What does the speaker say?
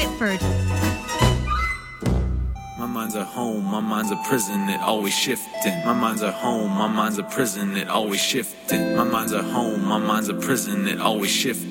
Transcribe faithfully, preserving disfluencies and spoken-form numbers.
Whitford. My mind's a home, my mind's a prison, it always shifting. My mind's a home, my mind's a prison, it always shifting. My mind's a home, my mind's a prison, it always shifting.